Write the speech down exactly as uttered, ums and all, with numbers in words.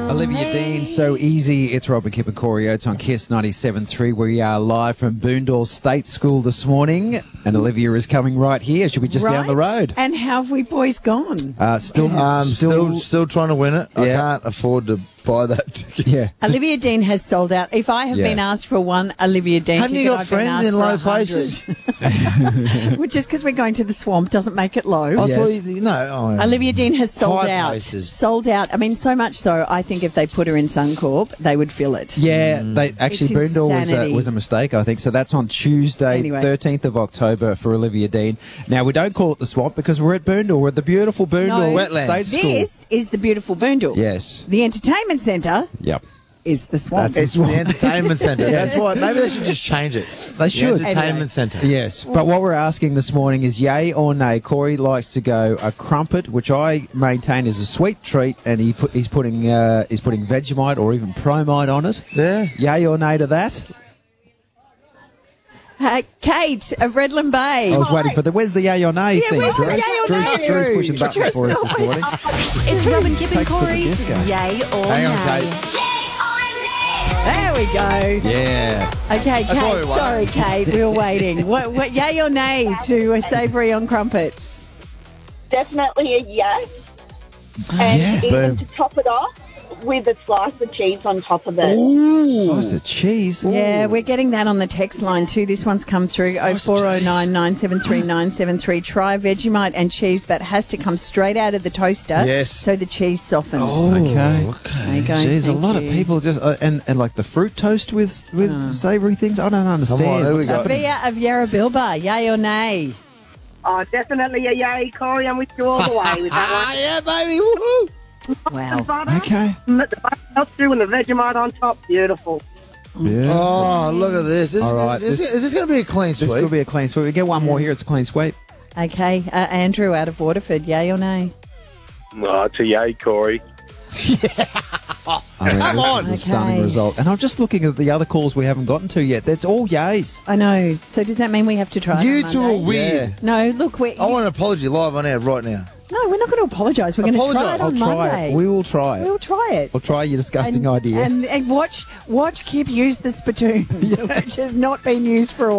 Olivia Dean, So Easy. It's Robin, Kip and Corey Oates on Kiss ninety-seven point three. We are live from Boondall State School this morning, and Olivia is coming right here. She'll be just right. down the road. And how have we boys gone? Uh, still, Um, still, still, still trying to win it. I Yeah. can't afford to buy that ticket. yeah. Olivia Dean has sold out. If I have Yeah. been asked for one Olivia Dean Haven't ticket, you got I've been friends asked in for low one hundred. places? Which is because we're going to the swamp doesn't make it low. I Yes. thought you, no. Oh, yeah. Olivia Dean has sold High out. places. Sold out. I mean, so much so, I think if they put her in Suncorp, they would fill it. Yeah, they actually It's Boondall was a, insanity. was a mistake, I think. So that's on Tuesday, Anyway. thirteenth of October for Olivia Dean. Now we don't call it the Swamp because we're at Boondall. We're at the beautiful Boondall No. Wetlands. State School. This is the beautiful Boondall. Yes. The entertainment centre Yep. is the swamp. It's the entertainment centre. That's why. Maybe they should just change it. They should. The entertainment Anyway. centre. Yes, but what we're asking this morning is yay or nay. Corey likes to go a crumpet, which I maintain is a sweet treat, and he put, he's putting uh, he's putting Vegemite or even Promite on it. Yeah. Yay or nay to that? Uh, Kate of Redland Bay. I was waiting for the where's the yay or nay Yeah, thing. where's the Drew? yay or Drew's, nay, Drew's Drew? pushing buttons Drew's for us not this morning. It's Robin, Kip and Takes to the Corey's disco. Yay or Hang on, Nay. Kate. There we go. Yeah. Okay, That's what we Kate. want. Sorry, Kate. We were waiting. What, what, yay or nay to a savoury on crumpets? Definitely a yes. And Yes. even to top it off with a slice of cheese on top of it. Slice of cheese. Yeah, we're getting that on the text line too. This one's come through oh four oh nine, nine seven three, nine seven three. Try Vegemite and cheese, but has to come straight out of the toaster. Yes. So the cheese softens. Okay. There you Okay. go. Jeez, a Thank lot you. of people just uh, and and like the fruit toast with with savoury things. I don't understand. Come on, who we what's got? happening. Via of Yarrabilba, yay or nay? Oh, definitely a yay, Corey. I'm with you all the way with that Ah, yeah, baby. Woohoo. Wow. one. Butter, Okay. the butter melts through and the Vegemite on top. Beautiful. Yeah. Oh, look at this. This, All right, is, this- is this going to be a clean This sweep? could be a clean sweep. We get one more here. It's a clean sweep. Okay, uh, Andrew out of Waterford, yay or nay? Oh, it's a yay, Corey. I mean, Come this on. is a stunning Okay. result. And I'm just looking at the other calls we haven't gotten to yet. That's all yays. I know. So does that mean we have to try? it You on two are Monday? weird. No, look, we. I want an apology live on air right now. No, we're not going to apologise. We're going to try Apologise. it I'll on try Monday. it. We will try it. We'll try it. We'll try your disgusting and, idea. And, and watch watch Kip use the spittoon, which has not been used for a